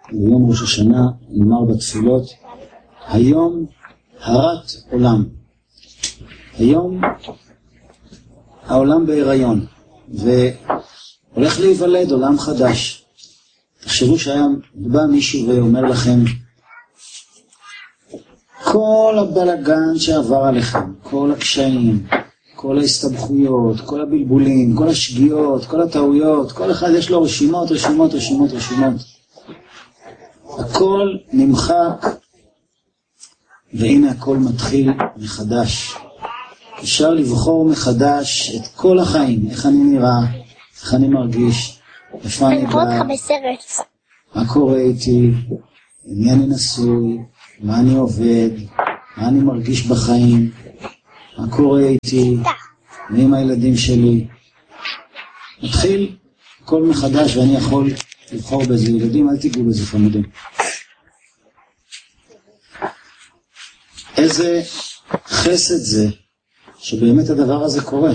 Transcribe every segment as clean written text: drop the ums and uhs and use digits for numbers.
ביום ראש השנה נאמר בתפילות, היום הרת עולם. היום העולם בהיריון, והולך להיוולד עולם חדש. תחשבו שהיה בא מישהו ואומר לכם, כל הבלגן שעבר עליכם, כל הקשיים, כל ההסתבכויות, כל הבלבולים, כל השגיאות, כל הטעויות, כל אחד יש לו רשימות, רשימות, רשימות, רשימות. הכל נמחק, והנה הכל מתחיל מחדש. אפשר לבחור מחדש את כל החיים, איך אני נראה, איך אני מרגיש, איפה אני בא, מה קורה איתי, מי אני נשוי, מה אני עובד, מה אני מרגיש בחיים, מה קורה איתי, מי עם הילדים שלי. מתחיל הכל מחדש ואני יכול לבחור בזה. ילדים, אל תיגעו בזה חמודים. איזה חסד זה שבאמת הדבר הזה קורה.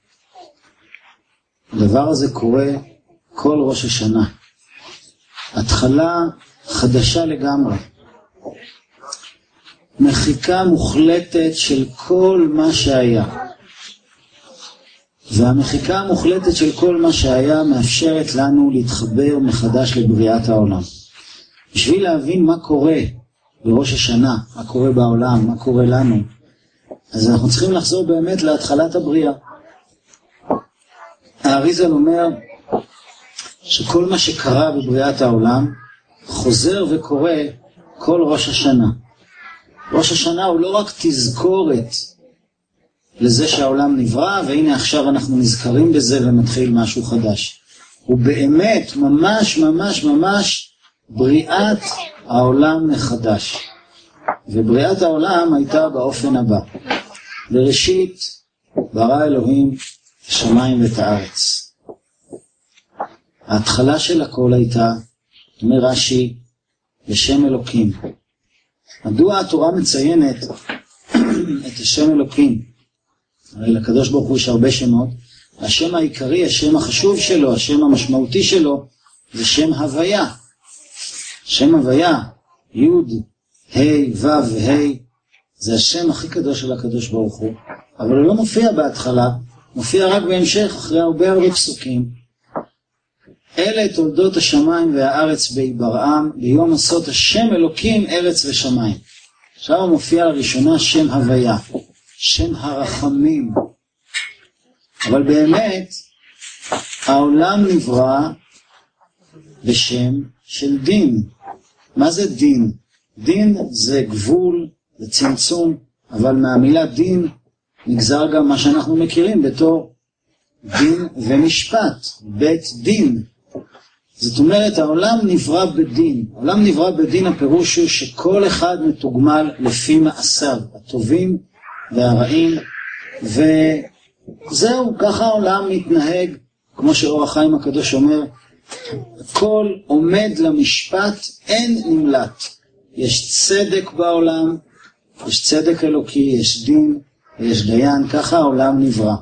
הדבר הזה קורה כל ראש השנה. התחלה חדשה לגמרי. מחיקה מוחלטת של כל מה שהיה. והמחיקה המוחלטת של כל מה שהיה מאפשרת לנו להתחבר מחדש לבריאת העולם. בשביל להבין מה קורה בראש השנה, מה קורה בעולם, מה קורה לנו, אז אנחנו צריכים לחזור באמת להתחלת הבריאה. האריז"ל אומר שכל מה שקרה בבריאת העולם חוזר וקורה כל ראש השנה. ראש השנה הוא לא רק תזכורת לזה שהעולם נברא, והנה עכשיו אנחנו נזכרים בזה ומתחיל משהו חדש. הוא באמת ממש ממש ממש בריאת העולם מחדש. ובריאת העולם הייתה באופן הבא. בראשית ברא אלוהים השמיים ואת הארץ. ההתחלה של הכל הייתה, אומר רש"י, בשם אלוקים. מדוע התורה מציינת את השם אלוקים? הרי לקדוש ברוך הוא יש הרבה שמות. השם העיקרי, השם החשוב שלו, השם המשמעותי שלו, זה שם הוויה. שם הוויה, י' ה' ו' ה', זה השם הכי קדוש של הקדוש ברוך הוא. אבל הוא לא מופיע בהתחלה, מופיע רק בהמשך, אחרי הרבה פסוקים. אלה תולדות השמיים והארץ בהיברעם, ביום עשות השם אלוקים ארץ ושמיים. עכשיו מופיע לראשונה שם הוויה, שם הרחמים. אבל באמת העולם נברא בשם של דין. מה זה דין? דין זה גבול, זה צמצום, אבל מהמילה דין נגזר גם מה שאנחנו מכירים בתור דין ומשפט, בית דין. זאת אומרת, העולם נברא בדין. העולם נברא בדין, הפירוש הוא שכל אחד מתוגמל לפי מעשיו, הטובים והרעים, וזהו, ככה העולם מתנהג, כמו שאור החיים הקדוש אומר, הכל עומד למשפט, אין נמלט. יש צדק בעולם, יש צדק אלוקי, יש דין ויש דיין, ככה העולם נברא.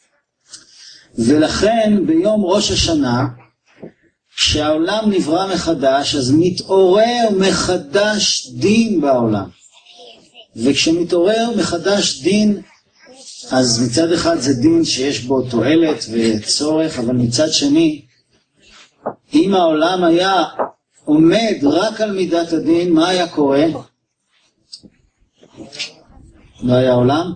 ולכן ביום ראש השנה, כשהעולם נברא מחדש, אז מתעורר מחדש דין בעולם. וכשמתעורר מחדש דין, אז מצד אחד זה דין שיש בו תועלת וצורך, אבל מצד שני, אם העולם היה עומד רק על מידת הדין, מה היה קורה? לא היה עולם?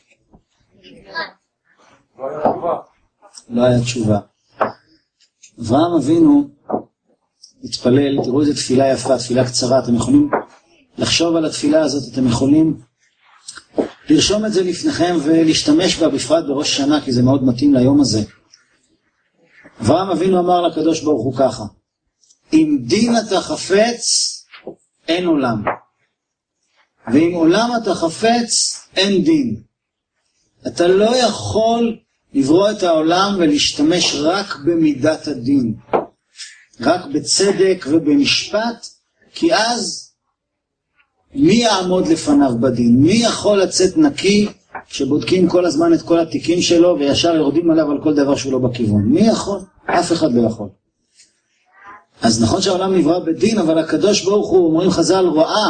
לא היה תשובה. אברהם אבינו התפלל, תראו איזה תפילה יפה, תפילה קצרה, אתם יכולים לחשוב על התפילה הזאת, אתם יכולים לרשום את זה לפניכם ולהשתמש בה בפרט בראש שנה, כי זה מאוד מתאים ליום הזה. אברהם אבינו אמר לקדוש ברוך הוא ככה, אם דין אתה חפץ, אין עולם. ואם עולם אתה חפץ, אין דין. אתה לא יכול לברוא את העולם ולהשתמש רק במידת הדין. רק בצדק ובמשפט, כי אז מי יעמוד לפניו בדין? מי יכול לצאת נקי כשבודקים כל הזמן את כל התיקים שלו וישר יורדים עליו על כל דבר שהוא לא בכיוון? מי יכול? אף אחד לא יכול. אז נכון שהעולם נברא בדין, אבל הקדוש ברוך הוא, אומרים חז"ל, ראה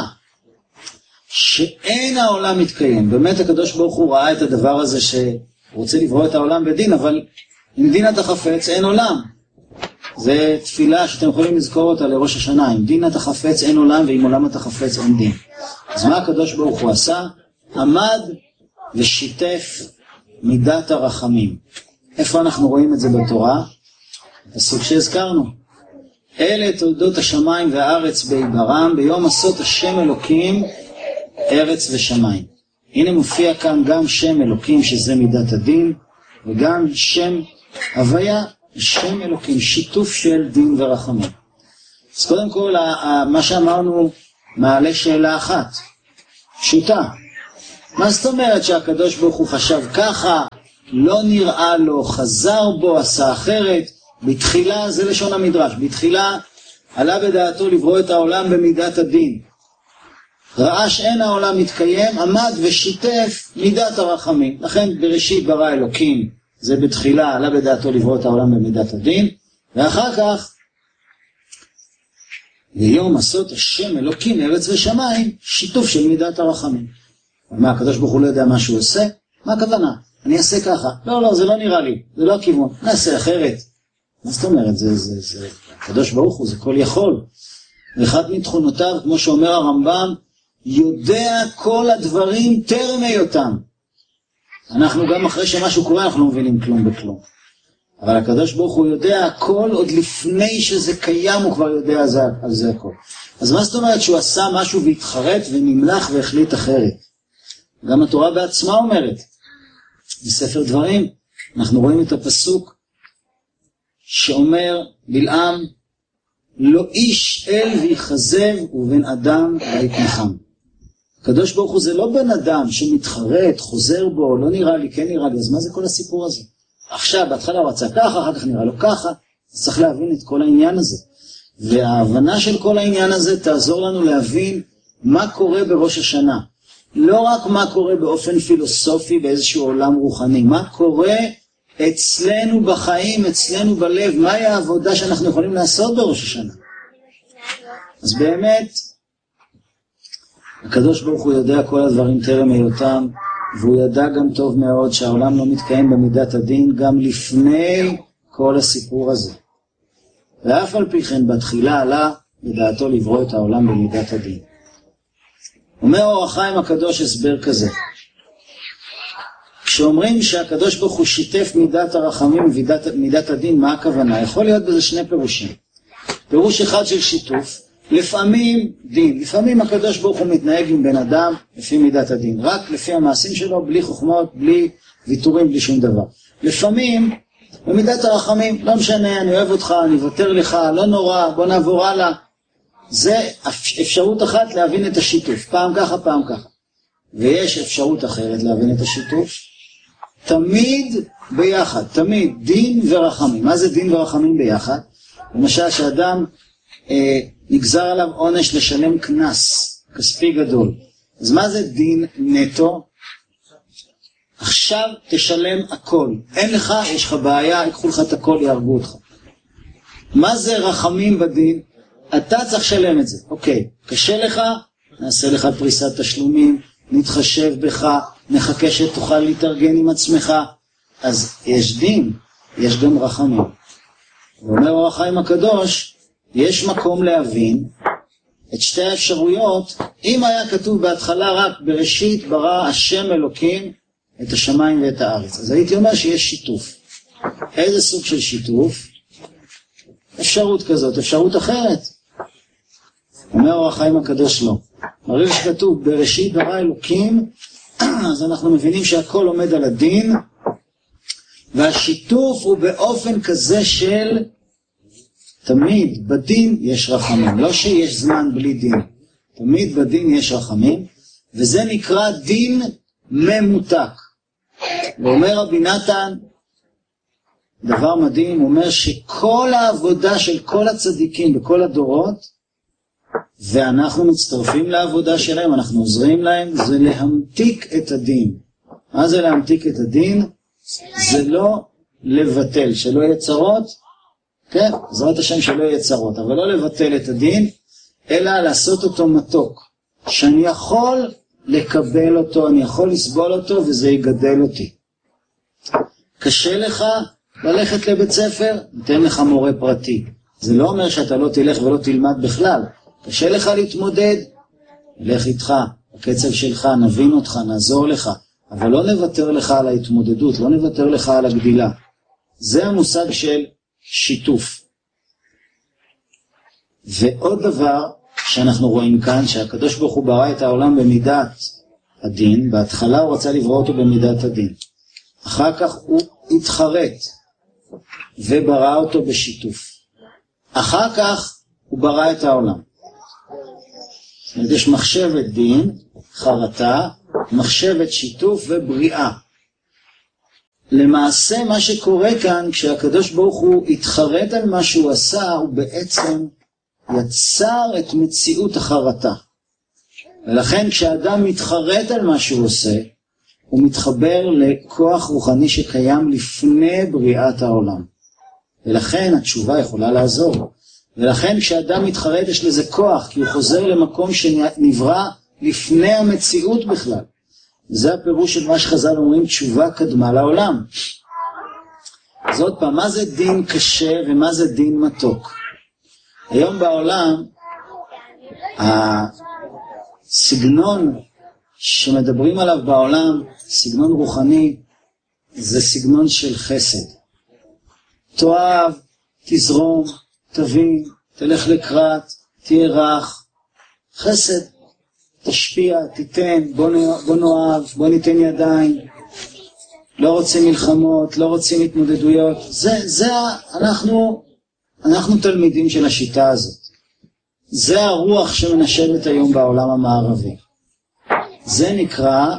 שאין העולם מתקיים. באמת הקדוש ברוך הוא ראה את הדבר הזה שהוא רוצה לברוא את העולם בדין, אבל אם דין אתה חפץ אין עולם. זה תפילה שאתם יכולים לזכור אותה לראש השנה. אם דין אתה חפץ אין עולם, ואם עולם אתה חפץ אין דין. אז מה הקדוש ברוך הוא עשה? עמד ושיתף מידת הרחמים. איפה אנחנו רואים את זה בתורה? הסוג שהזכרנו. אלה תולדות השמיים והארץ בעיברם, ביום עשות השם אלוקים ארץ ושמיים. הנה מופיע כאן גם שם אלוקים שזה מידת הדין, וגם שם הוויה, שם אלוקים, שיתוף של דין ורחמים. אז קודם כל, מה שאמרנו מעלה שאלה אחת, פשוטה. מה זאת אומרת שהקדוש ברוך הוא חשב ככה, לא נראה לו, חזר בו, עשה אחרת? בתחילה, זה לשון המדרש, בתחילה עלה בדעתו לברוא את העולם במידת הדין. ראה שאין העולם מתקיים, עמד ושיתף מידת הרחמים. לכן בראשית ברא אלוקים, זה בתחילה עלה בדעתו לברוא את העולם במידת הדין, ואחר כך ביום עשות השם אלוקים ארץ ושמיים, שיתוף של מידת הרחמים. מה, הקדוש ברוך הוא לא יודע מה שהוא עושה? מה הכוונה? אני אעשה ככה. לא, זה לא נראה לי, זה לא הכיוון, נעשה אחרת. מה זאת אומרת? זה הקדוש ברוך הוא, זה כל יכול. ואחד מתכונותיו, כמו שאומר הרמב"ם, יודע כל הדברים טרם היותם. אנחנו גם אחרי שמשהו קורה, אנחנו לא מבינים כלום בכלום. אבל הקדוש ברוך הוא יודע הכל, עוד לפני שזה קיים הוא כבר יודע על זה הכל. אז מה זאת אומרת שהוא עשה משהו והתחרט ונמלך והחליט אחרת? גם התורה בעצמה אומרת. בספר דברים אנחנו רואים את הפסוק שאומר בלעם, לא איש אל ויחזב ובן אדם ויתנחם. הקדוש ברוך הוא זה לא בן אדם שמתחרט, חוזר בו, לא נראה לי, כן נראה לי, אז מה זה כל הסיפור הזה? עכשיו, בהתחלה הוא רצה ככה, אחר כך נראה לו ככה, אז צריך להבין את כל העניין הזה. וההבנה של כל העניין הזה תעזור לנו להבין מה קורה בראש השנה. לא רק מה קורה באופן פילוסופי באיזשהו עולם רוחני, מה קורה אצלנו בחיים, אצלנו בלב, מהי העבודה שאנחנו יכולים לעשות בראש השנה. אז באמת, הקדוש ברוך הוא יודע כל הדברים טרם היותם, והוא ידע גם טוב מאוד שהעולם לא מתקיים במידת הדין גם לפני כל הסיפור הזה. ואף על פי כן בתחילה עלה בדעתו לברוא את העולם במידת הדין. אומר אור החיים הקדוש הסבר כזה. כשאומרים שהקדוש ברוך הוא שיתף מידת הרחמים ומידת הדין, מה הכוונה? יכול להיות בזה שני פירושים. פירוש אחד של שיתוף, לפעמים דין, לפעמים הקדוש ברוך הוא מתנהג עם בן אדם לפי מידת הדין, רק לפי המעשים שלו, בלי חוכמות, בלי ויתורים, בלי שום דבר. לפעמים במידת הרחמים, לא משנה, אני אוהב אותך, אני אוותר לך, לא נורא, בוא נעבור הלאה. זה אפשרות אחת להבין את השיתוף, פעם ככה, פעם ככה. ויש אפשרות אחרת להבין את השיתוף, תמיד ביחד, תמיד דין ורחמים. מה זה דין ורחמים ביחד? למשל שאדם נגזר עליו עונש לשלם קנס כספי גדול. אז מה זה דין נטו? עכשיו תשלם הכל. אין לך, יש לך בעיה, יקחו לך את הכל, יהרגו אותך. מה זה רחמים בדין? אתה צריך לשלם את זה. אוקיי, קשה לך, נעשה לך פריסת תשלומים, נתחשב בך, נחכה שתוכל להתארגן עם עצמך. אז יש דין, יש גם רחמים. ואומר אור החיים הקדוש, יש מקום להבין את שתי האפשרויות. אם היה כתוב בהתחלה רק בראשית ברא השם אלוקים את השמיים ואת הארץ, אז הייתי אומר שיש שיתוף. איזה סוג של שיתוף? אפשרות כזאת, אפשרות אחרת. אומר אור החיים הקדוש לא. הרי שכתוב בראשית ברא אלוקים, אז אנחנו מבינים שהכל עומד על הדין, והשיתוף הוא באופן כזה של תמיד בדין יש רחמים, לא שיש זמן בלי דין, תמיד בדין יש רחמים, וזה נקרא דין ממותק. ואומר רבי נתן דבר מדהים, הוא אומר שכל העבודה של כל הצדיקים בכל הדורות, ואנחנו מצטרפים לעבודה שלהם, אנחנו עוזרים להם, זה להמתיק את הדין. מה זה להמתיק את הדין? זה לא לבטל, שלא יהיה צרות, כן? בעזרת השם שלא יהיה צרות, אבל לא לבטל את הדין, אלא לעשות אותו מתוק, שאני יכול לקבל אותו, אני יכול לסבול אותו, וזה יגדל אותי. קשה לך ללכת לבית ספר, ניתן לך מורה פרטי. זה לא אומר שאתה לא תלך ולא תלמד בכלל. קשה לך להתמודד, נלך איתך, בקצב שלך, נבין אותך, נעזור לך, אבל לא נוותר לך על ההתמודדות, לא נוותר לך על הגדילה. זה המושג של שיתוף. ועוד דבר שאנחנו רואים כאן, שהקדוש ברוך הוא ברא את העולם במידת הדין, בהתחלה הוא רצה לברוא אותו במידת הדין. אחר כך הוא התחרט וברא אותו בשיתוף. אחר כך הוא ברא את העולם. זאת אומרת, יש מחשבת דין, חרטה, מחשבת שיתוף ובריאה. למעשה מה שקורה כאן, כשהקדוש ברוך הוא התחרט על מה שהוא עשה, הוא בעצם יצר את מציאות החרטה. ולכן כשאדם מתחרט על מה שהוא עושה, הוא מתחבר לכוח רוחני שקיים לפני בריאת העולם. ולכן התשובה יכולה לעזור. ולכן כשאדם מתחרט יש לזה כוח, כי הוא חוזר למקום שנברא לפני המציאות בכלל. וזה הפירוש של מה שחז"ל אומרים, תשובה קדמה לעולם. אז עוד פעם, מה זה דין קשה ומה זה דין מתוק? היום בעולם, הסגנון שמדברים עליו בעולם, סגנון רוחני, זה סגנון של חסד. תאהב, תזרום, תבין, תלך לקראת, תהיה רך. חסד, תשפיע, תיתן, בוא נאהב, בוא ניתן ידיים. לא רוצים מלחמות, לא רוצים התמודדויות. אנחנו תלמידים של השיטה הזאת. זה הרוח שמנשבת היום בעולם המערבי. זה נקרא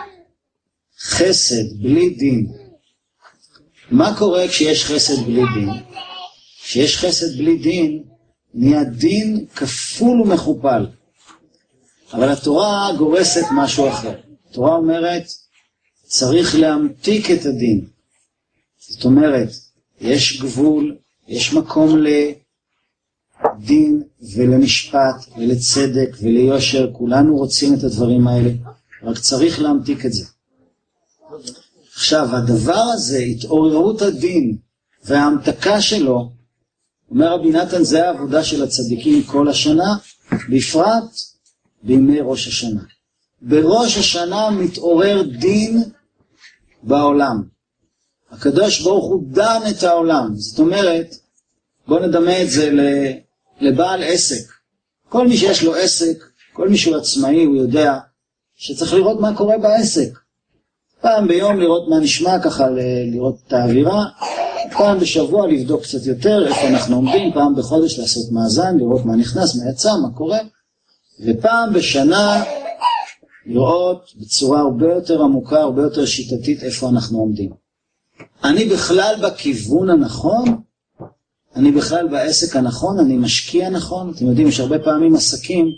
חסד בלי דין. מה קורה כשיש חסד בלי דין? כשיש חסד בלי דין, נהיה דין כפול ומכופל. אבל התורה גורסת משהו אחר. התורה אומרת, צריך להמתיק את הדין. זאת אומרת, יש גבול, יש מקום לדין ולמשפט ולצדק וליושר. כולנו רוצים את הדברים האלה, רק צריך להמתיק את זה. עכשיו, הדבר הזה, התעוררות הדין וההמתקה שלו, אומר רבי נתן, זה העבודה של הצדיקים כל השנה, בפרט בימי ראש השנה. בראש השנה מתעורר דין בעולם. הקדוש ברוך הוא דן את העולם. זאת אומרת, בוא נדמה את זה לבעל עסק. כל מי שיש לו עסק, כל מי שהוא עצמאי, הוא יודע שצריך לראות מה קורה בעסק. פעם ביום לראות מה נשמע, ככה לראות את האווירה, פעם בשבוע לבדוק קצת יותר איפה אנחנו עומדים, פעם בחודש לעשות מאזן, לראות מה נכנס, מה יצא, מה קורה, ופעם בשנה לראות בצורה הרבה יותר עמוקה, הרבה יותר שיטתית איפה אנחנו עומדים. אני בכלל בכיוון הנכון, אני בכלל בעסק הנכון, אני משקיע נכון. אתם יודעים, יש הרבה פעמים עסקים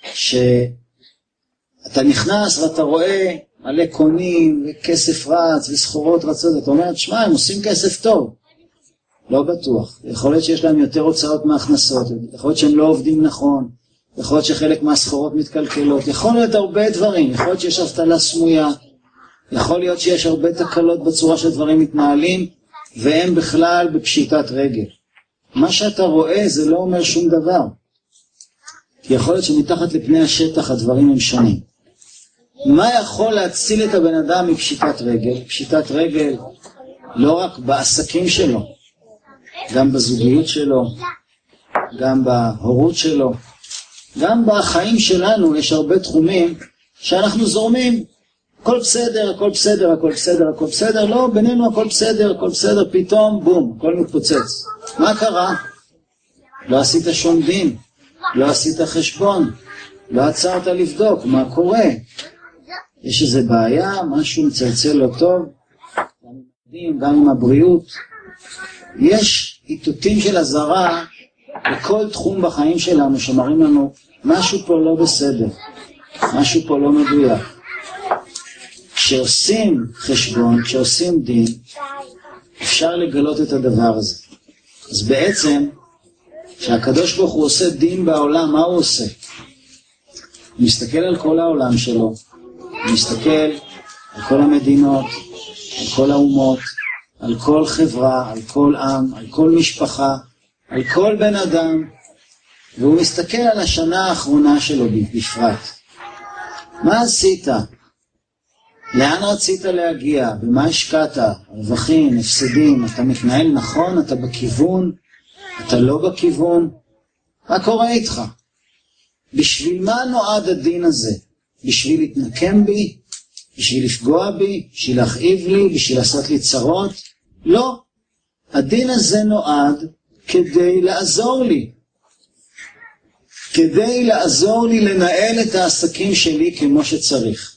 שאתה נכנס ואתה רואה מלא קונים וכסף רץ וסחורות רצות, אתה אומר, תשמע, הם עושים כסף טוב. לא בטוח. יכול להיות שיש להם יותר הוצאות מהכנסות, יכול להיות שהם לא עובדים נכון, יכול להיות שחלק מהסחורות מתקלקלות, יכול להיות הרבה דברים, יכול להיות שיש אבטלה סמויה, יכול להיות שיש הרבה תקלות בצורה שדברים מתנהלים, והם בכלל בפשיטת רגל. מה שאתה רואה זה לא אומר שום דבר. כי יכול להיות שמתחת לפני השטח הדברים הם שונים. מה יכול להציל את הבן אדם מפשיטת רגל? פשיטת רגל לא רק בעסקים שלו, גם בזוגיות שלו, גם בהורות שלו, גם בחיים שלנו יש הרבה תחומים שאנחנו זורמים. הכל בסדר, הכל בסדר, הכל בסדר, הכל בסדר. לא, בינינו הכל בסדר, הכל בסדר, פתאום, בום, הכל מתפוצץ. מה קרה? לא עשית שום דין, לא עשית חשבון, לא עצרת לבדוק מה קורה. יש איזו בעיה, משהו מצלצל לא טוב, גם עם הבריאות. יש איתותים של הזרה בכל תחום בחיים שלנו שמראים לנו משהו פה לא בסדר, משהו פה לא מדויק. כשעושים חשבון, כשעושים דין, אפשר לגלות את הדבר הזה. אז בעצם, כשהקדוש ברוך הוא עושה דין בעולם, מה הוא עושה? הוא מסתכל על כל העולם שלו, הוא מסתכל על כל המדינות, על כל האומות, על כל חברה, על כל עם, על כל משפחה, על כל בן אדם, והוא מסתכל על השנה האחרונה שלו בפרט. מה עשית? לאן רצית להגיע? במה השקעת? רווחים, הפסדים, אתה מתנהל נכון? אתה בכיוון? אתה לא בכיוון? מה קורה איתך? בשביל מה נועד הדין הזה? בשביל להתנקם בי? בשביל לפגוע בי? בשביל להכאיב לי? בשביל לעשות לי צרות? לא. הדין הזה נועד כדי לעזור לי. כדי לעזור לי לנהל את העסקים שלי כמו שצריך.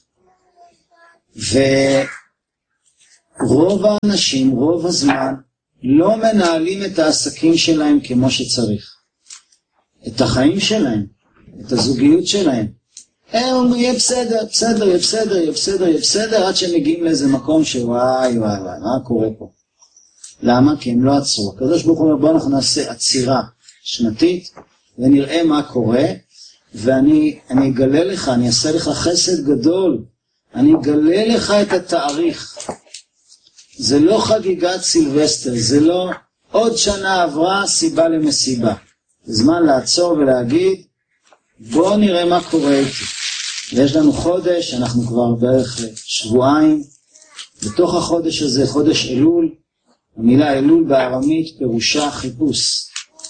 ורוב האנשים, רוב הזמן, לא מנהלים את העסקים שלהם כמו שצריך. את החיים שלהם, את הזוגיות שלהם. הם אומרים, יהיה בסדר, בסדר, יהיה בסדר, יהיה בסדר, יהיה בסדר, עד שהם מגיעים לאיזה מקום שוואי, וואי, וואי, מה קורה פה? למה? כי הם לא עצרו. הקדוש ברוך הוא אומר, בוא אנחנו נעשה עצירה שנתית, ונראה מה קורה, ואני אגלה לך, אני אעשה לך חסד גדול, אני אגלה לך את התאריך. זה לא חגיגת סילבסטר, זה לא עוד שנה עברה סיבה למסיבה. זה זמן לעצור ולהגיד, בוא נראה מה קורה איתי. ויש לנו חודש, אנחנו כבר בערך שבועיים, בתוך החודש הזה, חודש אלול, המילה אלול בארמית פירושה חיפוש.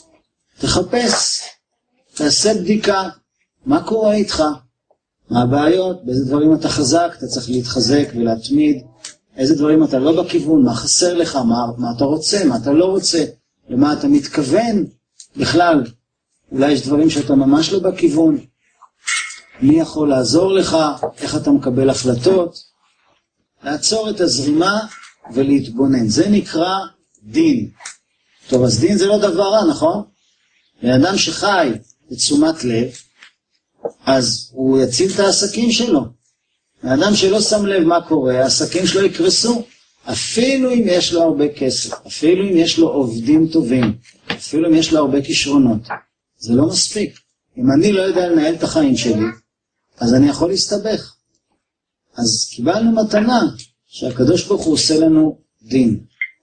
תחפש, תעשה בדיקה, מה קורה איתך? מה הבעיות? באיזה דברים אתה חזק? אתה צריך להתחזק ולהתמיד. איזה דברים אתה לא בכיוון? מה חסר לך? מה אתה רוצה? מה אתה לא רוצה? למה אתה מתכוון? בכלל, אולי יש דברים שאתה ממש לא בכיוון. מי יכול לעזור לך? איך אתה מקבל החלטות? לעצור את הזרימה ולהתבונן. זה נקרא דין. טוב, אז דין זה לא דבר רע, נכון? לאדם שחי בתשומת לב, אז הוא יציל את העסקים שלו. לאדם שלא שם לב מה קורה, העסקים שלו יקרסו. אפילו אם יש לו הרבה כסף, אפילו אם יש לו עובדים טובים, אפילו אם יש לו הרבה כישרונות. זה לא מספיק. אם אני לא יודע לנהל את החיים שלי, אז אני יכול להסתבך. אז קיבלנו מתנה שהקדוש ברוך הוא עושה לנו דין.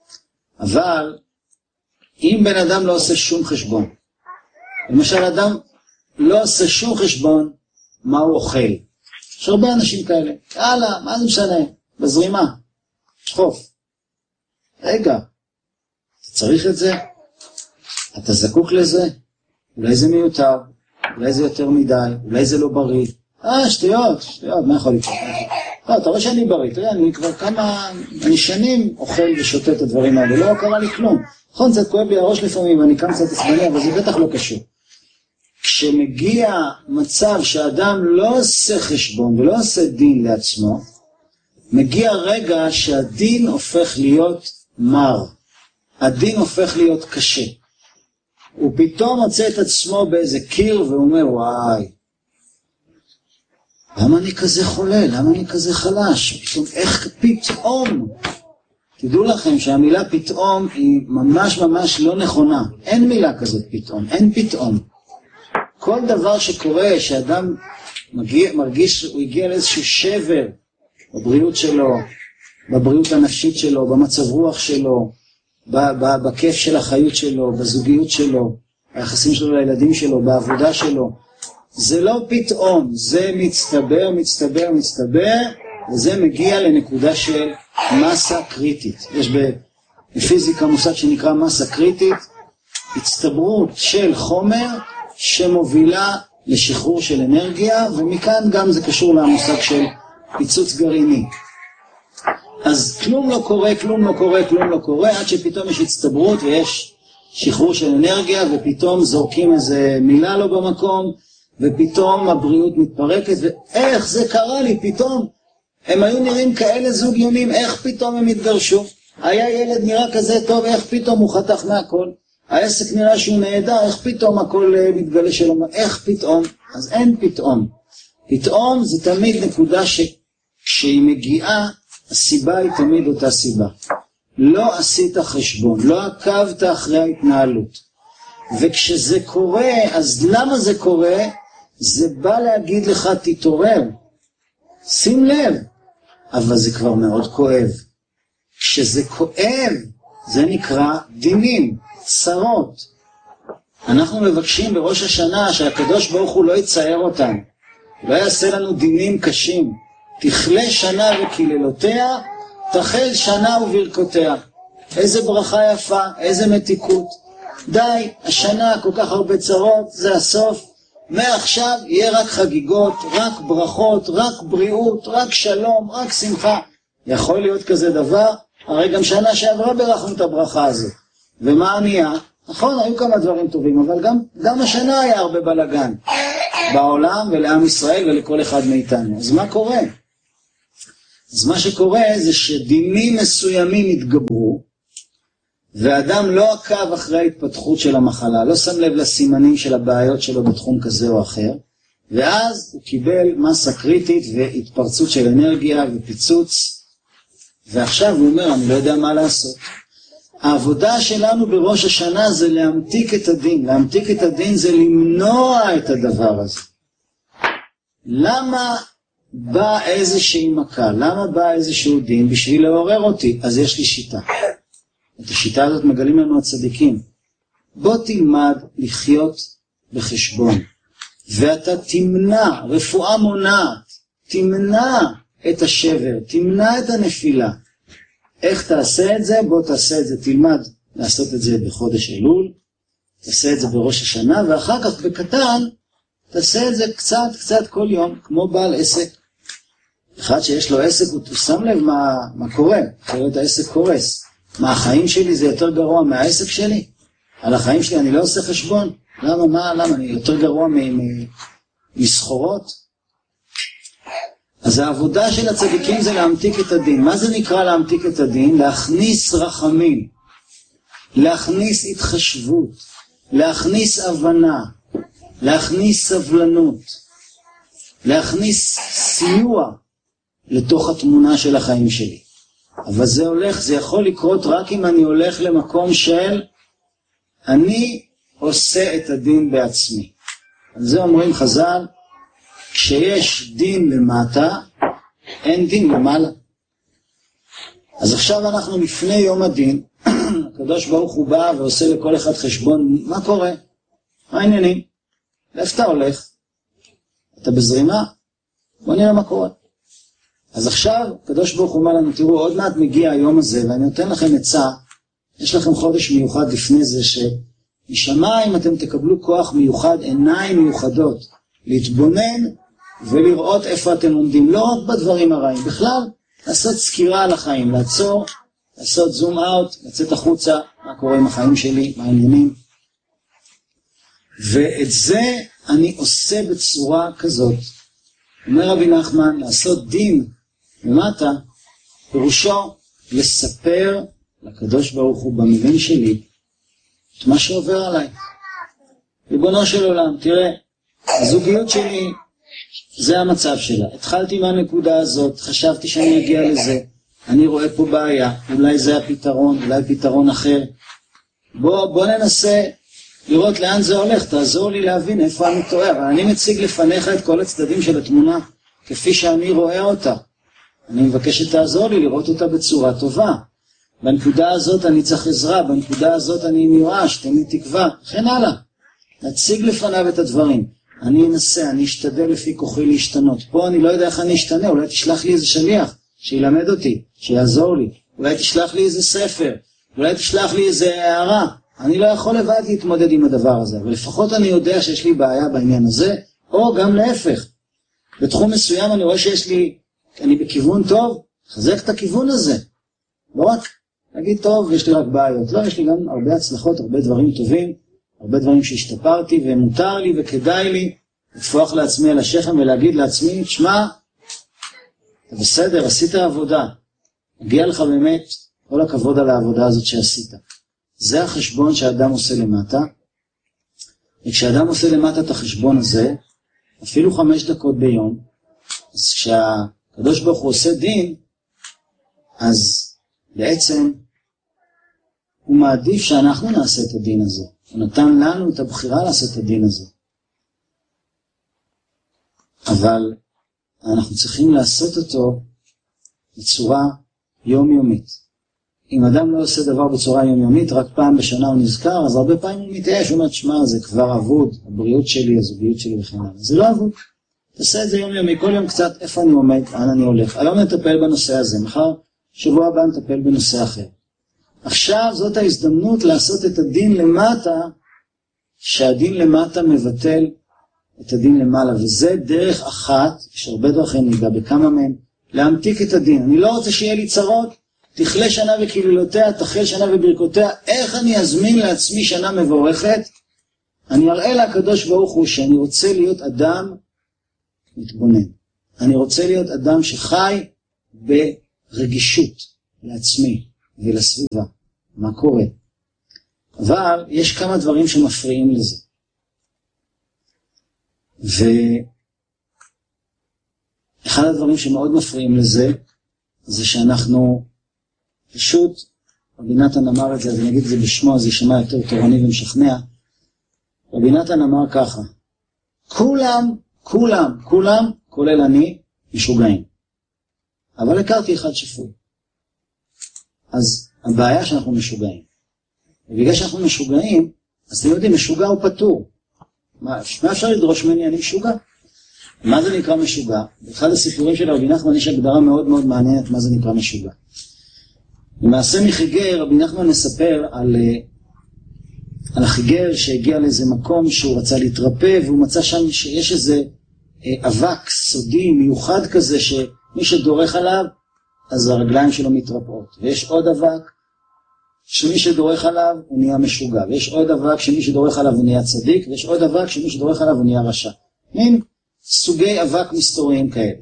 אבל אם בן אדם לא עושה שום חשבון, למשל אדם לא עושה שום חשבון מה הוא אוכל. יש הרבה אנשים כאלה. יאללה, מה זה משנה? בזרימה. שחוף. רגע, אתה צריך את זה? אתה זקוק לזה? אולי זה מיותר, אולי זה יותר מדי, אולי זה לא בריא. שטויות, מה יכול לקרות? לא, אתה רואה שאני בריא, תראה, אני כבר אני שנים אוכל ושותה את הדברים האלה, לא קרה לי כלום. נכון, קצת כואב לי הראש לפעמים, ואני קם קצת עצבני, אבל זה בטח לא קשור. כשמגיע מצב שאדם לא עושה חשבון ולא עושה דין לעצמו, מגיע רגע שהדין הופך להיות מר. הדין הופך להיות קשה. הוא פתאום מוצא את עצמו באיזה קיר ואומר, וואי, למה אני כזה חולה? למה אני כזה חלש? פתאום, איך פתאום? תדעו לכם שהמילה פתאום היא ממש ממש לא נכונה. אין מילה כזאת פתאום, אין פתאום. כל דבר שקורה, שאדם מרגיש, הוא הגיע לאיזשהו שבר בבריאות שלו, בבריאות הנפשית שלו, במצב רוח שלו, בכיף של החיות שלו, בזוגיות שלו, היחסים שלו לילדים שלו, בעבודה שלו. זה לא פתאום, זה מצטבר, מצטבר, מצטבר, וזה מגיע לנקודה של מסה קריטית. יש בפיזיקה מושג שנקרא מסה קריטית, הצטברות של חומר שמובילה לשחרור של אנרגיה, ומכאן גם זה קשור למושג של פיצוץ גרעיני. אז כלום לא קורה, כלום לא קורה, כלום לא קורה, עד שפתאום יש הצטברות ויש שחרור של אנרגיה, ופתאום זורקים איזה מילה לא במקום, ופתאום הבריאות מתפרקת, ואיך זה קרה לי פתאום? הם היו נראים כאלה זוג יונים, איך פתאום הם התגרשו? היה ילד נראה כזה טוב, איך פתאום הוא חתך מהכל? העסק נראה שהוא נהדר, איך פתאום הכל מתגלה שלו? איך פתאום? אז אין פתאום. פתאום זה תמיד נקודה שכשהיא מגיעה, הסיבה היא תמיד אותה סיבה. לא עשית חשבון, לא עקבת אחרי ההתנהלות. וכשזה קורה, אז למה זה קורה? זה בא להגיד לך, תתעורר, שים לב, אבל זה כבר מאוד כואב. כשזה כואב, זה נקרא דינים, צרות. אנחנו מבקשים בראש השנה שהקדוש ברוך הוא לא יצייר אותנו, לא יעשה לנו דינים קשים. תכלה שנה וקללותיה, תחל שנה וברכותיה. איזה ברכה יפה, איזה מתיקות. די, השנה כל כך הרבה צרות, זה הסוף. מעכשיו יהיה רק חגיגות, רק ברכות, רק בריאות, רק שלום, רק שמחה. יכול להיות כזה דבר? הרי גם שנה שעברה ברכנו את הברכה הזאת. ומה נהיה? נכון, היו כמה דברים טובים, אבל גם השנה היה הרבה בלגן בעולם ולעם ישראל ולכל אחד מאיתנו. אז מה קורה? אז מה שקורה זה שדינים מסוימים התגברו, ואדם לא עקב אחרי ההתפתחות של המחלה, לא שם לב לסימנים של הבעיות שלו בתחום כזה או אחר, ואז הוא קיבל מסה קריטית והתפרצות של אנרגיה ופיצוץ, ועכשיו הוא אומר, אני לא יודע מה לעשות. העבודה שלנו בראש השנה זה להמתיק את הדין. להמתיק את הדין זה למנוע את הדבר הזה. למה בא איזושהי מכה? למה בא איזשהו דין? בשביל לעורר אותי. אז יש לי שיטה. את השיטה הזאת מגלים לנו הצדיקים. בוא תלמד לחיות בחשבון. ואתה תמנע, רפואה מונעת, תמנע את השבר, תמנע את הנפילה. איך תעשה את זה? בוא תעשה את זה, תלמד לעשות את זה בחודש אלול, תעשה את זה בראש השנה, ואחר כך בקטן, תעשה את זה קצת כל יום, כמו בעל עסק. אחד שיש לו עסק, הוא שם לב מה קורה, אחרת העסק קורס. מה, החיים שלי זה יותר גרוע מהעסק שלי? על החיים שלי אני לא עושה חשבון? למה? אני יותר גרוע מסחורות? אז העבודה של הצדיקים זה להמתיק את הדין. מה זה נקרא להמתיק את הדין? להכניס רחמים, להכניס התחשבות, להכניס הבנה, להכניס סבלנות, להכניס סיוע לתוך התמונה של החיים שלי. אבל זה יכול לקרות רק אם אני הולך למקום של אני עושה את הדין בעצמי. על זה אומרים חז"ל, כשיש דין למטה, אין דין למעלה. אז עכשיו אנחנו לפני יום הדין, הקדוש ברוך הוא בא ועושה לכל אחד חשבון, מה קורה? מה העניינים? לאיפה אתה הולך? אתה בזרימה? בוא נראה מה קורה. אז עכשיו, הקדוש ברוך הוא אומר לנו, תראו, עוד מעט מגיע היום הזה, ואני נותן לכם עצה, יש לכם חודש מיוחד לפני זה, שמשמיים אתם תקבלו כוח מיוחד, עיניים מיוחדות, להתבונן ולראות איפה אתם עומדים, לא רק בדברים הרעים, בכלל, לעשות סקירה על החיים, לעצור, לעשות זום אאוט, לצאת החוצה, מה קורה עם החיים שלי, מה העניינים. ואת זה אני עושה בצורה כזאת. אומר רבי נחמן, לעשות דין למטה, פירושו לספר לקדוש ברוך הוא במילים שלי את מה שעובר עליי. ריבונו של עולם, תראה, הזוגיות שלי, זה המצב שלה. התחלתי מהנקודה הזאת, חשבתי שאני אגיע לזה, אני רואה פה בעיה, אולי זה הפתרון, אולי פתרון אחר. בוא ננסה לראות לאן זה הולך, תעזור לי להבין איפה אני טועה, אבל אני מציג לפניך את כל הצדדים של התמונה, כפי שאני רואה אותה. אני מבקש שתעזור לי לראות אותה בצורה טובה. בנקודה הזאת אני צריך עזרה, בנקודה הזאת אני מיואש, תן לי תקווה, וכן הלאה. נציג לפניו את הדברים. אני אנסה, אני אשתדל לפי כוחי להשתנות. פה אני לא יודע איך אני אשתנה, אולי תשלח לי איזה שליח, שילמד אותי, שיעזור לי. אולי תשלח לי איזה ספר, אולי תשלח לי איזה הערה. אני לא יכול לבד להתמודד עם הדבר הזה, אבל לפחות אני יודע שיש לי בעיה בעניין הזה, או גם להפך. בתחום מסוים אני רואה אני בכיוון טוב, חזק את הכיוון הזה. לא רק להגיד טוב, יש לי רק בעיות. לא, יש לי גם הרבה הצלחות, הרבה דברים טובים, הרבה דברים שהשתפרתי, ומותר לי וכדאי לי לפוח לעצמי על השכם ולהגיד לעצמי, תשמע, אתה בסדר, עשית עבודה. מגיע לך באמת כל הכבוד על העבודה הזאת שעשית. זה החשבון שהאדם עושה למטה, וכשאדם עושה למטה את החשבון הזה, אפילו 5 דקות ביום, אז כשהקדוש ברוך הוא עושה דין, אז בעצם הוא מעדיף שאנחנו נעשה את הדין הזה. הוא נתן לנו את הבחירה לעשות את הדין הזה. אבל אנחנו צריכים לעשות אותו בצורה יומיומית. אם אדם לא עושה דבר בצורה יומיומית, רק פעם בשנה הוא נזכר, אז הרבה פעמים הוא מתייאש, הוא אומר, שמע, זה כבר אבוד, הבריאות שלי, הזוגיות שלי וכן הלאה. זה לא אבוד. תעשה את זה יומיומי, כל יום קצת, איפה אני עומד, לאן אני הולך. היום נטפל בנושא הזה, מחר, שבוע הבא נטפל בנושא אחר. עכשיו זאת ההזדמנות לעשות את הדין למטה, שהדין למטה מבטל את הדין למעלה, וזה דרך אחת, יש הרבה דרכים, ניגע בכמה מהם, להמתיק את הדין. אני לא רוצה שיהיה לי צרות, תכלה שנה וקללותיה, תחל שנה וברכותיה. איך אני אזמין לעצמי שנה מבורכת? אני אראה לקדוש ברוך הוא שאני רוצה להיות אדם מתבונן. אני רוצה להיות אדם שחי ברגישות לעצמי ולסביבה. מה קורה? אבל יש כמה דברים שמפריעים לזה. ואחד הדברים שמאוד מפריעים לזה, זה שאנחנו פשוט, רבי נתן אמר את זה, אז אני אגיד את זה בשמו, אז יישמע יותר תורני ומשכנע. רבי נתן אמר ככה, כולם, כולל אני, משוגעים. אבל הכרתי אחד שפוי. אז הבעיה שאנחנו משוגעים. ובגלל שאנחנו משוגעים, אז אתם יודעים, משוגע הוא פטור. מה אפשר לדרוש ממני? אני משוגע. מה זה נקרא משוגע? באחד הסיפורים של רבי נחמן יש הגדרה מאוד מאוד מעניינת מה זה נקרא משוגע. למעשה מחיגר, רבי נחמן מספר על החיגר שהגיע לאיזה מקום שהוא רצה להתרפא, והוא מצא שם שיש איזה אבק סודי מיוחד כזה, שמי שדורך עליו, אז הרגליים שלו מתרפאות. ויש עוד אבק, שמי שדורך עליו הוא נהיה משוגע. ויש עוד אבק שמי שדורך עליו הוא נהיה צדיק, ויש עוד אבק שמי שדורך עליו הוא נהיה רשע. מין סוגי אבק מסתוריים כאלה.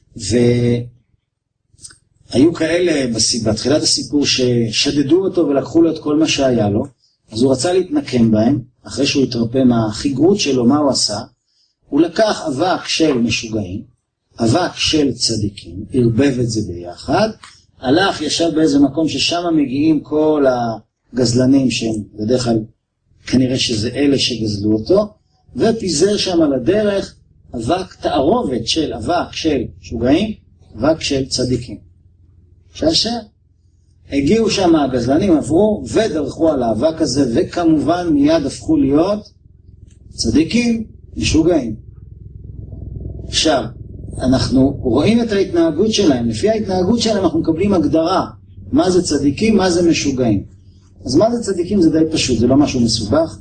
והיו כאלה בתחילת הסיפור ששדדו אותו ולקחו לו את כל מה שהיה לו, אז הוא רצה להתנקם בהם, אחרי שהוא התרפא מהחיגרות שלו, מה הוא עשה? הוא לקח אבק של משוגעים, אבק של צדיקים, ערבב את זה ביחד, הלך, ישב באיזה מקום ששם מגיעים כל הגזלנים שהם בדרך כלל, כנראה שזה אלה שגזלו אותו, ופיזר שם על הדרך אבק תערובת של אבק של משוגעים, אבק של צדיקים. שעכשיו הגיעו שם הגזלנים, עברו ודרכו על האבק הזה, וכמובן מיד הפכו להיות צדיקים משוגעים. עכשיו, אנחנו רואים את ההתנהגות שלהם, לפי ההתנהגות שלהם אנחנו מקבלים הגדרה, מה זה צדיקים, מה זה משוגעים. אז מה זה צדיקים זה די פשוט, זה לא משהו מסובך.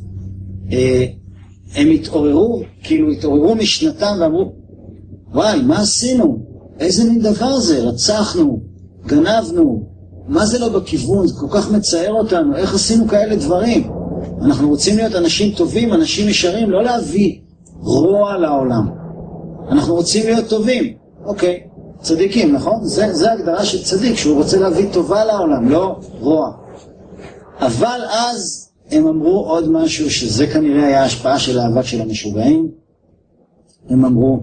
הם התעוררו משנתם ואמרו, וואי, מה עשינו? איזה מין דבר זה? רצחנו, גנבנו, מה זה לא בכיוון? זה כל כך מצער אותנו, איך עשינו כאלה דברים? אנחנו רוצים להיות אנשים טובים, אנשים ישרים, לא להביא רוע לעולם. אנחנו רוצים להיות טובים. אוקיי, צדיקים, נכון? זה ההגדרה של צדיק, שהוא רוצה להביא טובה לעולם, לא רוע. אבל אז הם אמרו עוד משהו, שזה כנראה היה השפעה של האבק של המשוגעים. הם אמרו,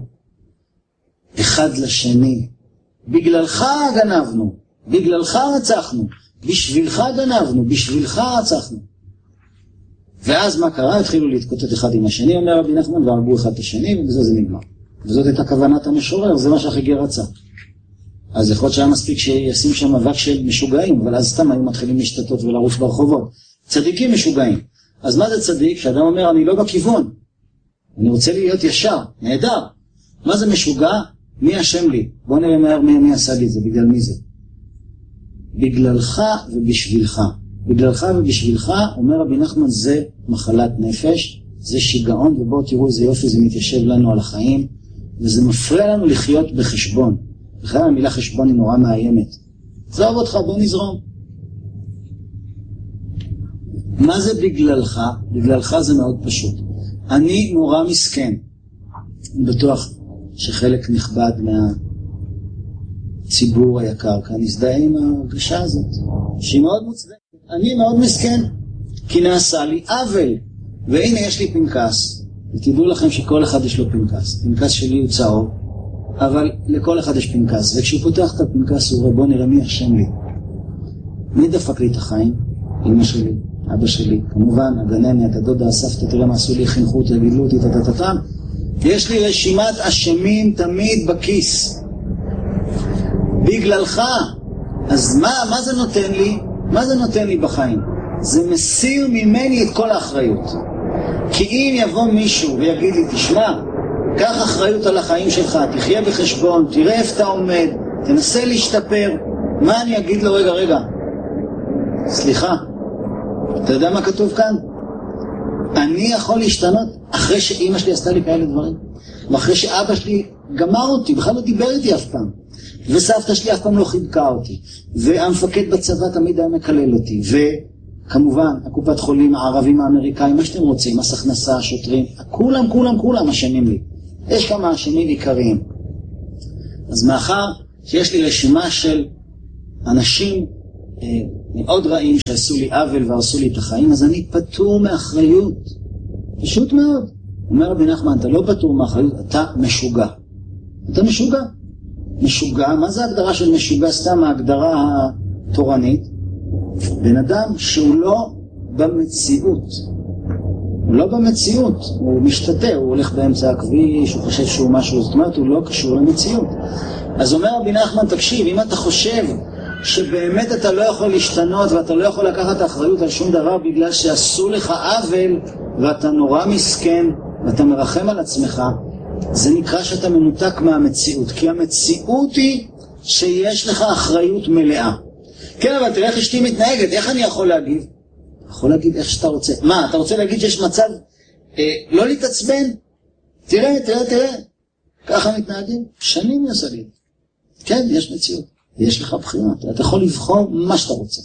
אחד לשני, בגללך גנבנו, בגללך רצחנו, בשבילך גנבנו, בשבילך רצחנו. ואז מה קרה? התחילו להתקוטט אחד עם השני, אומר רבי נחמן, והרגו אחד את השני, ובזה זה נגמר. וזאת הייתה כוונת המשורר, זה מה שהחיגר רצה. אז יכול להיות שהיה מספיק שישים שם אבק של משוגעים, אבל אז סתם היו מתחילים להשתתות ולרוץ ברחובות. צדיקים משוגעים. אז מה זה צדיק? שאדם אומר, אני לא בכיוון. אני רוצה להיות ישר, נהדר. מה זה משוגע? מי השם לי? בוא נראה מהר מי עשה לי את זה, בגלל מי זה? בגללך ובשבילך. בגללך ובשבילך, אומר רבי נחמן, זה מחלת נפש, זה שיגעון, ובואו תראו איזה יופי, זה מתיישב לנו על החיים, וזה מפריע לנו לחיות בחשבון. בכלל המילה חשבון היא נורא מאיימת. עזוב אותך, בוא נזרום. מה זה בגללך? בגללך זה מאוד פשוט. אני נורא מסכן. אני בטוח שחלק נכבד מהציבור היקר כאן הזדהה עם ההרגשה הזאת, שהיא מאוד מוצדקת. אני מאוד מסכן, כי נעשה לי עוול. והנה יש לי פנקס, ותדעו לכם שכל אחד יש לו פנקס. פנקס שלי הוא צהוב, אבל לכל אחד יש פנקס. וכשהוא פותח את הפנקס הוא אומר, בוא נראה מי אשם לי. מי דפק לי את החיים? אמא שלי, אבא שלי, כמובן, הגננת, הדודה, הסבתא, תראה מה עשו לי, חינכו אותי, גידלו אותי, יש לי רשימת אשמים תמיד בכיס. בגללך. אז מה זה נותן לי? מה זה נותן לי בחיים? זה מסיר ממני את כל האחריות. כי אם יבוא מישהו ויגיד לי, תשמע, קח אחריות על החיים שלך, תחיה בחשבון, תראה איפה אתה עומד, תנסה להשתפר, מה אני אגיד לו? רגע, סליחה, אתה יודע מה כתוב כאן? אני יכול להשתנות אחרי שאמא שלי עשתה לי כאלה דברים, ואחרי שאבא שלי גמר אותי, בכלל לא דיבר איתי אף פעם, וסבתא שלי אף פעם לא חיבקה אותי, והמפקד בצבא תמיד היה מקלל אותי, וכמובן הקופת חולים, הערבים האמריקאים, מה שאתם רוצים, מס הכנסה, שוטרים, כולם אשמים לי. יש כמה אשמים עיקריים. אז מאחר שיש לי רשימה של אנשים מאוד רעים שעשו לי עוול והרסו לי את החיים, אז אני פטור מאחריות. פשוט מאוד. אומר רבי נחמן, אתה לא פטור מאחריות, אתה משוגע. אתה משוגע. משוגע, מה זה ההגדרה של משוגע? סתם ההגדרה התורנית. בן אדם שהוא לא במציאות. הוא לא במציאות, הוא משתתה, הוא הולך באמצע הכביש, הוא חושב שהוא משהו, זאת אומרת, הוא לא קשור למציאות. אז אומר רבי נחמן, תקשיב, אם אתה חושב שבאמת אתה לא יכול להשתנות ואתה לא יכול לקחת האחריות על שום דבר בגלל שעשו לך עוול ואתה נורא מסכן ואתה מרחם על עצמך, זה נקרא שאתה מנותק מהמציאות, כי המציאות היא שיש לך אחריות מלאה. כן, אבל תראה איך אשתי מתנהגת, איך אני יכול להגיב? יכול להגיד איך שאתה רוצה. מה, אתה רוצה להגיד שיש מצב לא להתעצבן? תראה. ככה מתנהגים? שנים אני עושה לי. כן, יש מציאות. יש לך בחירה. אתה יכול לבחור מה שאתה רוצה.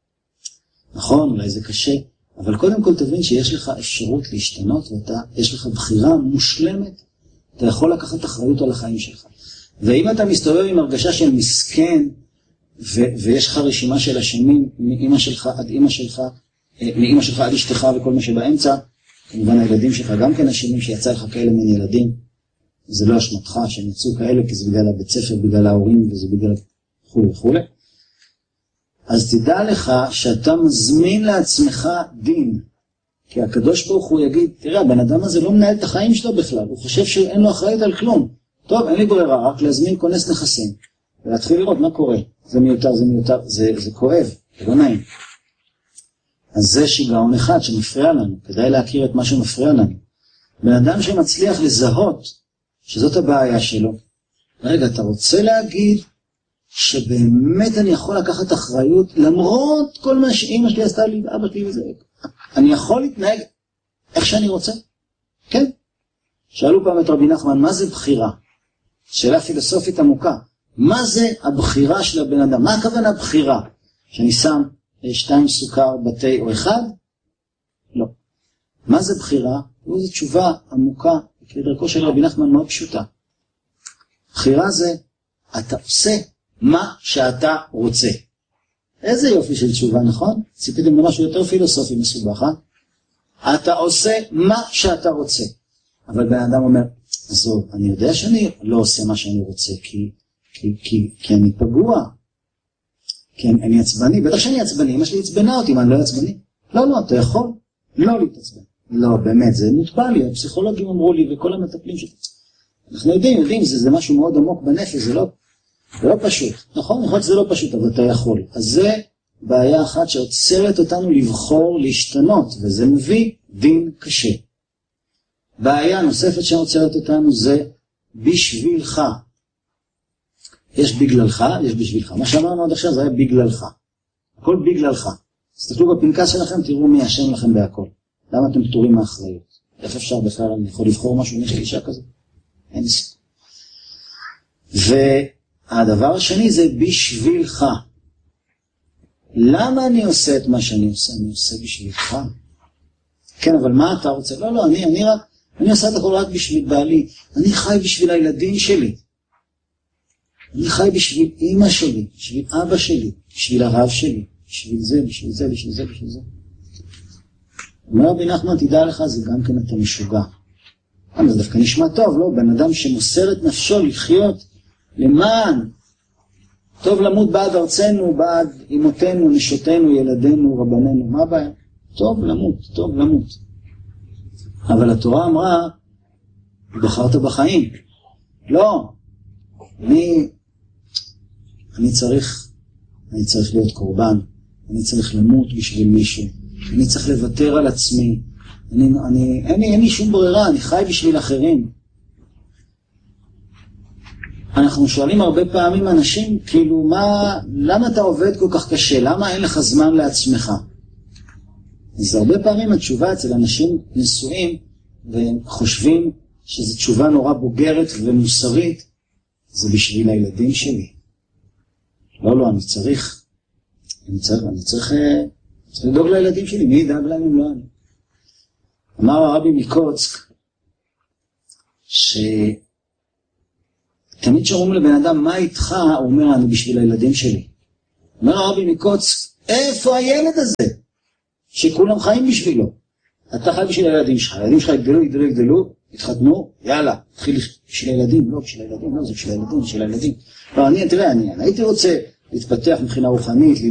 נכון, אולי זה קשה, אבל קודם כל תבין שיש לך אפשרות להשתנות, ויש לך בחירה מושלמת. אתה יכול לקחת אחריות על החיים שלך. ואם אתה מסתובב עם הרגשה של מסכן, ויש לך רשימה של אשמים, מאמא שלך עד אמא שלך, מאמא שלך עד אשתך וכל מה שבאמצע, כמובן הילדים שלך גם כן אשמים שיצא לך כאלה מן ילדים, זה לא אשמתך שהם יצאו כאלה, כי זה בגלל הבית ספר, בגלל ההורים, וזה בגלל וכו'. אז תדע לך שאתה מזמין לעצמך דין, כי הקדוש ברוך הוא יגיד, תראה, הבן אדם הזה לא מנהל את החיים שלו בכלל, הוא חושב שאין לו אחריות על כלום. טוב, אין לי ברירה, רק להזמין כונס נכסים, ולהתחיל לראות מה קורה. זה מיותר, זה כואב, זה לא נעים. אז זה שיגעון אחד שמפריע לנו, כדאי להכיר את מה שמפריע לנו. בן אדם שמצליח לזהות שזאת הבעיה שלו, רגע, אתה רוצה להגיד שבאמת אני יכול לקחת אחריות, למרות כל מה שאמא שלי עשתה לי, אבא שלי וזה, אני יכול להתנהג איך שאני רוצה? כן. שאלו פעם את רבי נחמן, מה זה בחירה? שאלה פילוסופית עמוקה. מה זה הבחירה של הבן אדם? מה הכוונה בחירה? שאני שם 2 סוכר בתי או 1? לא. מה זה בחירה? זו תשובה עמוקה, כדרכו של רבי נחמן מאוד פשוטה. בחירה זה, אתה עושה מה שאתה רוצה. איזה יופי של תשובה, נכון? ציפיתם למשהו יותר פילוסופי מסובך, אתה עושה מה שאתה רוצה. אבל בן אדם אומר, עזוב, אני יודע שאני לא עושה מה שאני רוצה, כי אני פגוע. כי אני עצבני, בטח שאני עצבני, אמא שלי עצבנה אותי, מה, אני לא עצבני? לא, אתה יכול לא להתעצבן. לא, באמת, זה מוטבע לי, הפסיכולוגים אמרו לי, וכל המטפלים שלי. אנחנו יודעים, זה משהו מאוד עמוק בנפש, זה לא פשוט. נכון, יכול להיות שזה לא פשוט, אבל אתה יכול. אז זה בעיה אחת שעוצרת אותנו לבחור להשתנות, וזה מביא דין קשה. בעיה נוספת שעוצרת אותנו זה בשבילך. יש בגללך, יש בשבילך. מה שאמרנו עד עכשיו זה היה בגללך. הכל בגללך. תסתכלו בפנקס שלכם, תראו מי אשם לכם בהכל. למה אתם פטורים מהאחריות? איך אפשר בכלל, אני יכול לבחור משהו אם יש לי אישה כזה? אין סיכוי. והדבר השני זה בשבילך. למה אני עושה את מה שאני עושה? אני עושה בשבילך. כן, אבל מה אתה רוצה? לא, אני עושה את הכל רק בשביל בעלי. אני חי בשביל הילדים שלי. אני חי בשביל אמא שלי, בשביל אבא שלי, בשביל הרב שלי, בשביל זה. אומר רבי נחמן, תדע לך, זה גם כן אתה משוגע. זה דווקא נשמע טוב, לא? בן אדם שמוסר את נפשו לחיות למען טוב למות בעד ארצנו, בעד אמותינו, נשותינו, ילדינו, רבנינו, מה הבעיה? טוב למות, טוב למות. אבל התורה אמרה, בחרת בחיים. לא, אני צריך להיות קורבן, אני צריך למות בשביל מישהו, אני צריך לוותר על עצמי, אין לי שום ברירה, אני חי בשביל אחרים. אנחנו שואלים הרבה פעמים אנשים, כאילו, למה אתה עובד כל כך קשה? למה אין לך זמן לעצמך? אז הרבה פעמים התשובה אצל אנשים נשואים, והם חושבים שזו תשובה נורא בוגרת ומוסרית, זה בשביל הילדים שלי. לא, אני צריך לדאוג לילדים שלי, מי ידאג להם אם לא אני? אמר הרבי מקוצק, תמיד שאומרים לבן אדם, מה איתך? הוא אומר, אני בשביל הילדים שלי. אומר הרבי מקוצק, איפה הילד הזה? שכולם חיים בשבילו. אתה חי בשביל הילדים שלך, הילדים שלך יגדלו, יתחתנו, יאללה, תתחיל בשביל הילדים, לא בשביל הילדים, לא, זה בשביל הילדים, בשביל הילדים. לא, תראה, אני הייתי רוצה להתפתח מבחינה רוחנית,